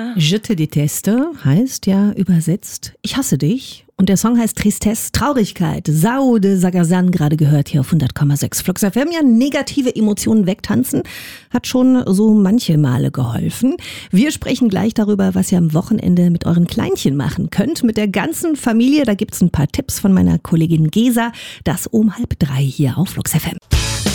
Je te déteste heißt ja übersetzt, ich hasse dich. Und der Song heißt Tristesse, Traurigkeit. Sao de Sagazan, gerade gehört hier auf 100,6 Flux FM. Ja, negative Emotionen wegtanzen hat schon so manche Male geholfen. Wir sprechen gleich darüber, was ihr am Wochenende mit euren Kleinchen machen könnt. Mit der ganzen Familie, da gibt's ein paar Tipps von meiner Kollegin Gesa. Das um 2:30 hier auf Flux FM.